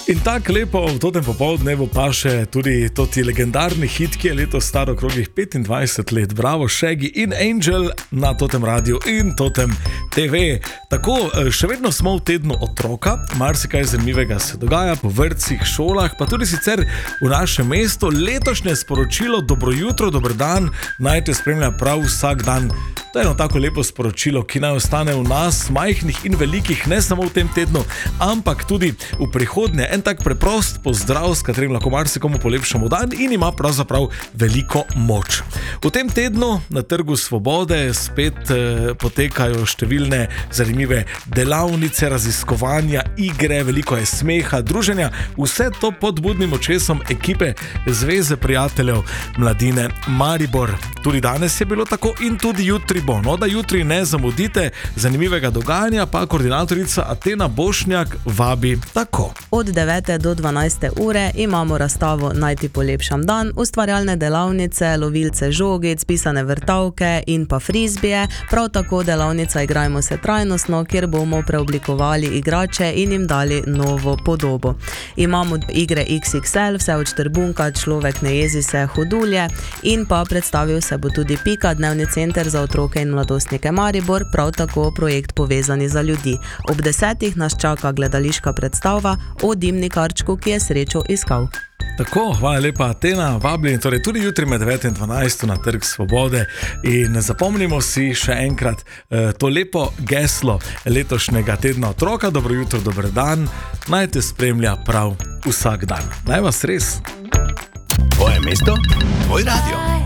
In tako lepo v tem popoldnevu pa še tudi ti legendarni hit, ki je letos star okroglih 25 let. Bravo, Shaggy in Angel na totem radiju in totem TV. Tako, še vedno smo v tednu otroka, marsikaj zanimivega se dogaja po vrtcih, šolah, pa tudi sicer v našem mestu. Letošnje sporočilo dobro jutro, dober dan, naj te spremlja prav vsak dan. To je eno tako lepo sporočilo, ki naj ostane v nas, majhnih in velikih, ne samo v tem tednu, ampak tudi v prihodnje. En tak preprost pozdrav, s katerim lahko marsikomu polepšamo dan in ima pravzaprav veliko moč. V tem tednu na Trgu Svobode spet potekajo številne zanimive delavnice, raziskovanja, igre, veliko je smeha, druženja, vse to pod budnim očesom ekipe Zveze prijateljev mladine Maribor. Tudi danes je bilo tako in tudi jutri bo. No, da jutri ne zamudite zanimivega dogajanja, pa koordinatorica Atena Bošnjak vabi tako. Od 9. do 12. ure imamo razstavo Naj ti polepšam dan, ustvarjalne delavnice, lovilce žogic, pisane vrtavke in pa frizbije, prav tako delavnica Igrajmo se trajnostno, kjer bomo preoblikovali igrače in jim dali novo podobo. Imamo igre XXL, vse od Štrbunka, Človek ne jezi se, Hodulje in pa predstavil se bo tudi Pika, dnevni center za otroke in mladostnike Maribor, prav tako projekt Povezani za ljudi. Ob 10. nas čaka gledališka predstava o dimnikarčku, ki je srečo iskal. Tako, hvala lepa Atena, vabljeni torej tudi jutri med 9 in 12 na Trg Svobode in zapomnimo si še enkrat to lepo geslo letošnjega tedna otroka, dobro jutro, dober dan, naj te spremlja prav vsak dan. Naj vas res. Tvoje mesto, tvoj radio.